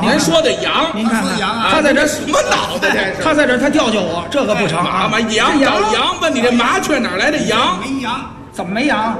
人说的羊， 您看看， 羊啊， 他在这什么脑袋这是？ 他在这，他吊吊我，这个不成啊！ 嘛羊找羊，问你这麻雀哪来的羊？ 没羊， 怎么没羊？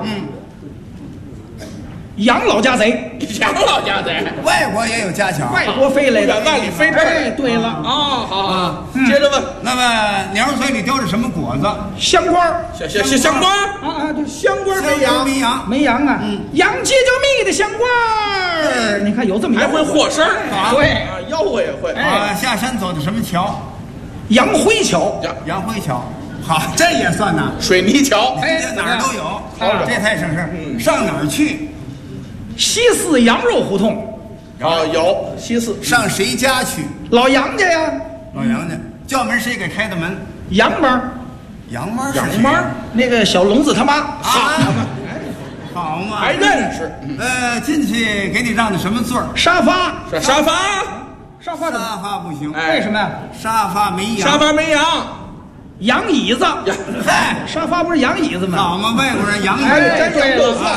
羊老家贼， 羊老家贼， 外国也有家巧。 外国飞来的， 远万里飞这儿哎，对了， 哦，好好，接着问， 那么鸟嘴里叼着什么果子？ 香瓜儿香瓜， 啊，对，香瓜儿没羊， 没羊， 没羊啊！羊结交蜜的香瓜儿，你看有这么一还会和声儿， 对， 吆喝也会， 下山走的什么桥？ 杨辉桥， 杨辉桥。好，这也算呐。 水泥桥， 哎，哪儿都有，这太省事。上哪儿去？ 西四羊肉胡同， 有西四， 上谁家去？ 老杨家呀， 老杨家。叫门谁给开的门？ 杨妈， 杨妈， 杨妈， 那个小聋子他妈啊，好嘛， 还认识。 进去给你让的什么座儿？ 沙发， 沙发， 沙发怎么？ 沙发不行， 为什么呀？ 沙发没羊， 沙发没羊， 羊椅子， 嗨， 沙发不是羊椅子吗？ 好嘛，外国人羊椅哎， 真对了有饭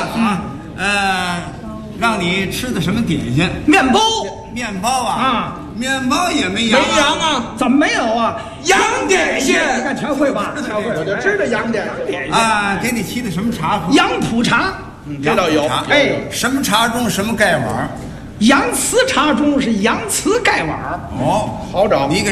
让你吃的什么点心？ 面包面包啊， 啊， 面包也没羊， 没羊啊， 怎么没有啊？ 羊点心， 你看全会吧？全会， 我就知道羊点心， 啊，给你沏的什么茶喝？ 杨普茶， 这倒有， 哎， 什么茶盅，什么盖碗？ 洋瓷茶盅是洋瓷盖碗儿。 哦， 好找。 你给